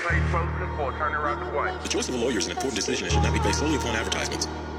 page posted for a turnaround twice. The choice of a lawyer is an important decision and should not be based solely upon advertisements.